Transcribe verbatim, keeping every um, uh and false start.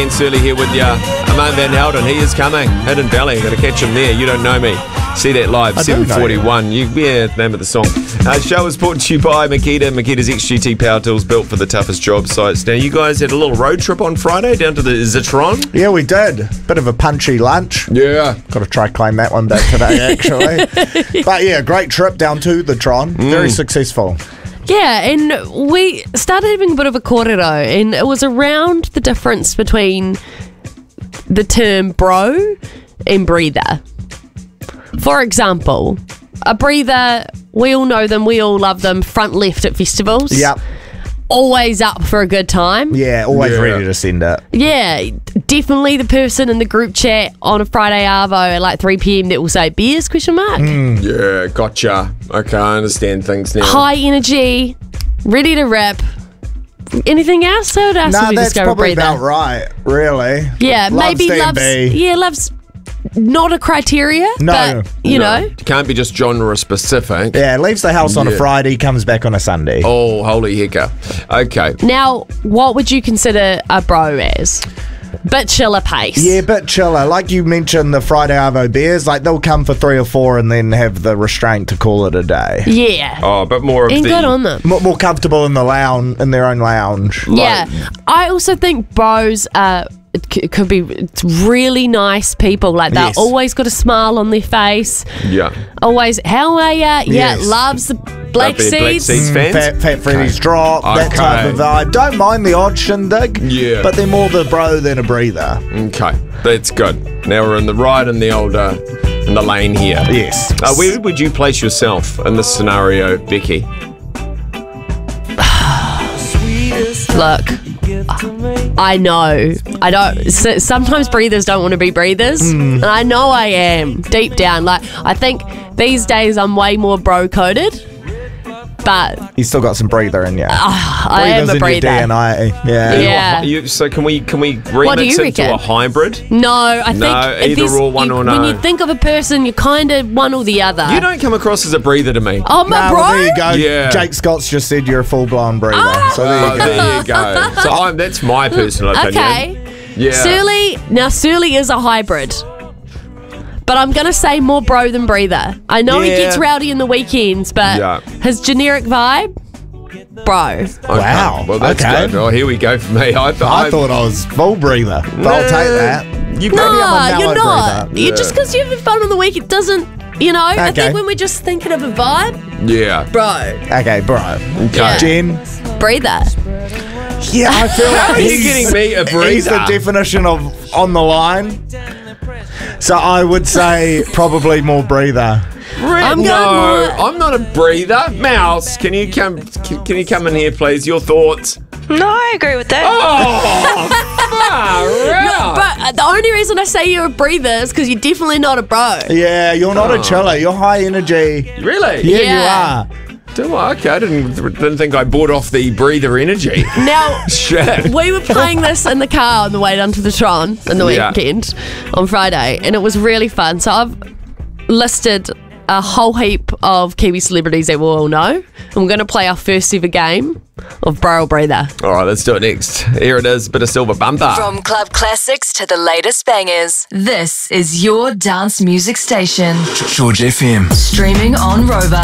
Ben Surley here with you. Amon Van Helden, he is coming. Hidden Valley, got to catch him there. You don't know me. See that live, seven forty-one. You, yeah, name of the song. Uh, show was brought to you by Makita. Makita's X G T power tools built for the toughest job sites. Now, you guys had a little road trip on Friday down to the Zitron. Yeah, we did. Bit of a punchy lunch. Yeah. Got to try claim that one back today, actually. But yeah, great trip down to the Tron. Mm. Very successful. Yeah, and we started having a bit of a korero, and it was around the difference between the term bro and breather. For example, a breather, we all know them, we all love them, front left at festivals. Yep. Always up for a good time. Yeah, always Yeah. ready to send it. Yeah, definitely the person in the group chat on a Friday arvo at like three p.m. that will say, beers, question mark? Mm. Yeah, gotcha. Okay, I understand things now. High energy, ready to rip. Anything else? So what else No, would we that's just go probably with breather? about right, really. Yeah, Loves maybe Stan loves. B. Yeah, loves. Not a criteria, No, but you No, know. it can't be just genre specific. Yeah, leaves the house on a Yeah. Friday, comes back on a Sunday. Oh, holy hecker. Okay. Now, what would you consider a bro as? Bit chiller pace. Yeah, bit chiller. Like you mentioned, the Friday Arvo beers, like they'll come for three or four and then have the restraint to call it a day. Yeah. Oh, but more of And the... good on them. More, more comfortable in the lounge, in their own lounge. Yeah. I also think bros are. It c- it could be it's really nice people. Like they've Yes. always got a smile on their face. Yeah. Always, how are ya? Yeah, Yes. loves the black Love their Black seeds. Seeds. Fans? Fat, Fat Freddy's drop, that Okay. type of vibe. Don't mind the odd shindig, Yeah. but they're more the bro than a breather. Okay, that's good. Now we're in the right in the old, uh, in the lane here. Yes. Uh, where would you place yourself in this scenario, Becky? Look, I know. I don't. s- Sometimes breathers don't want to be breathers, and I know I am deep down. Like I think these days I'm way more bro coded, but You still got some breather in you. I am a in your breather. D N A. Yeah. Yeah. You, so can we can we What do remix you it to reckon? a hybrid? No, I think No, if either there's- or, one you- or when no. you think of a person, you're kind of one or the other. You don't come across as a breather to me. Oh my Nah, bro. well, there you go. Yeah. Jake Scott's just said you're a full-blown breather. Ah! So there Oh, you go. there you go. So I'm, that's my personal opinion. Okay. Yeah. Surly, now Surly is a hybrid. But I'm going to say more bro than breather. I know he Yeah. gets rowdy in the weekends, but Yeah. his generic vibe, bro. Okay. Wow. Well, that's Okay. good. Oh, here we go for me. I, th- I thought I was full breather, but I'll take that. You Maybe I'm a Nah, mellow you're not. breather. You Yeah. just because you have fun on the week, it doesn't, you know, I Okay. think when we're just thinking of a vibe, Yeah. bro, Okay, bro. Yeah. Jen? breather. Yeah, I feel like How are you he's- getting me a He's the breather? definition of on the line. So I would say probably more breather. Re- I'm no, going more- I'm not a breather. Mouse, can you come? Can, can you come in here, please? Your thoughts. No, I agree with that. Oh, far out. But uh, the only reason I say you're a breather is because you're definitely not a bro. Yeah, you're not a chiller. You're high energy. Really? Yeah, Yeah. you are. Do I? Okay, I didn't didn't think I bought off the breather energy. Now, Shit. we were playing this in the car on the way down to the Tron in the Yeah. weekend on Friday, and it was really fun. So I've listed a whole heap of Kiwi celebrities that we all know. And we're going to play our first ever game of Bro or Breather. All right, let's do it next. Here it is, bit of Silver Bumper. From club classics to the latest bangers, this is your dance music station. George F M. Streaming on Rover.